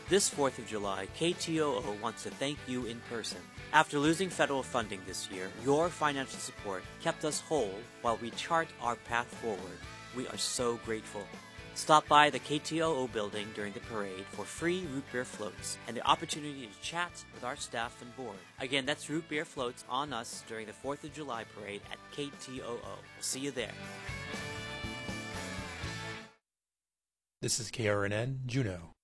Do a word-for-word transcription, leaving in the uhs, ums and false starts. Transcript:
This fourth of July, K T O O wants to thank you in person. After losing federal funding this year, your financial support kept us whole while we chart our path forward. We are so grateful. Stop by the K T O O building during the parade for free root beer floats and the opportunity to chat with our staff and board. Again, that's root beer floats on us during the fourth of July parade at K T O O. We'll see you there. This is K R N N Juneau.